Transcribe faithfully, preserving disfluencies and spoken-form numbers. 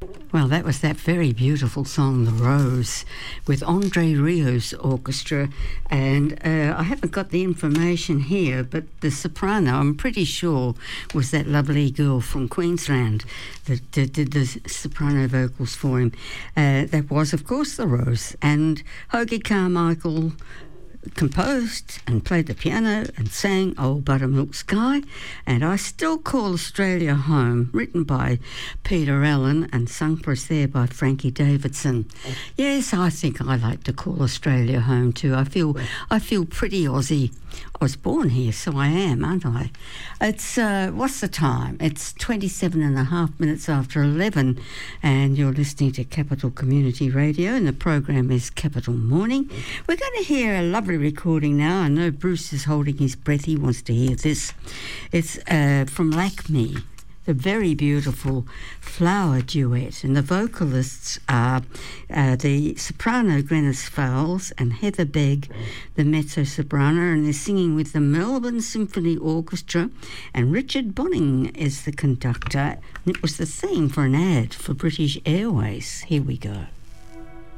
Well, that was that very beautiful song, The Rose, with Andre Rios Orchestra. And uh, I haven't got the information here, but the soprano, I'm pretty sure, was that lovely girl from Queensland that did, did the soprano vocals for him. Uh, that was, of course, The Rose. And Hoagie Carmichael composed and played the piano and sang Old Buttermilk Sky, and I Still Call Australia Home, written by Peter Allen and sung for us there by Frankie Davidson. Yes, I think I like to call Australia home too. I feel I feel pretty Aussie. I was born here, so I am, aren't I? It's, uh, what's the time? It's twenty-seven and a half minutes after eleven, and you're listening to Capital Community Radio, and the program is Capital Morning. We're going to hear a lovely recording now. I know Bruce is holding his breath. He wants to hear this. It's uh, from Lakme, the very beautiful Flower Duet, and the vocalists are uh, the soprano Glenys Fowles and Heather Begg, the mezzo-soprano, and they're singing with the Melbourne Symphony Orchestra, and Richard Bonning is the conductor. And it was the theme for an ad for British Airways. Here we go.